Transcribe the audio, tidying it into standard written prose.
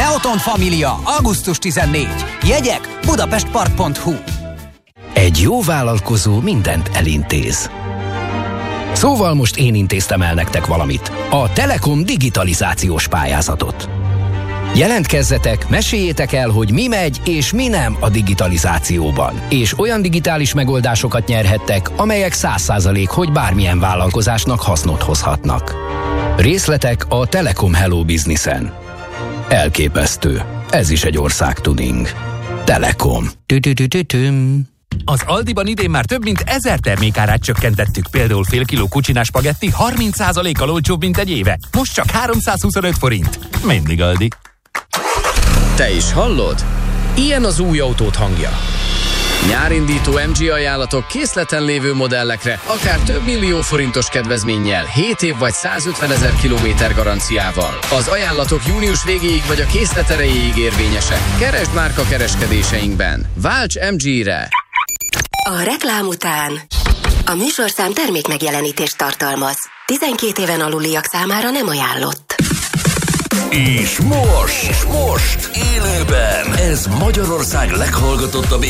Neoton Família, augusztus 14. Jegyek budapestpark.hu. Egy jó vállalkozó mindent elintéz. Szóval most én intéztem el nektek valamit. A Telekom digitalizációs pályázatot. Jelentkezzetek, meséljétek el, hogy mi megy és mi nem a digitalizációban. És olyan digitális megoldásokat nyerhettek, amelyek 100% hogy bármilyen vállalkozásnak hasznot hozhatnak. Részletek a Telekom Hello Businessen. Elképesztő. Ez is egy országtuning. Telekom. Az Aldiban idén már több mint 1000 termékárát csökkentettük, például fél kiló kucsinás spagetti 30%-kal olcsóbb, mint egy éve. Most csak 325 forint. Mindig Aldi. Te is hallod? Ilyen az új autód hangja. Nyárindító MG ajánlatok készleten lévő modellekre, akár több millió forintos kedvezménnyel, 7 év vagy 150 000 kilométer garanciával. Az ajánlatok június végéig vagy a készlet erejéig érvényesek. Keresd márka kereskedéseinkben. Válts MG-re! A reklám után a műsorszám termékmegjelenítést tartalmaz. 12 éven aluliak számára nem ajánlott. És most élőben ez Magyarország leghallgatottabb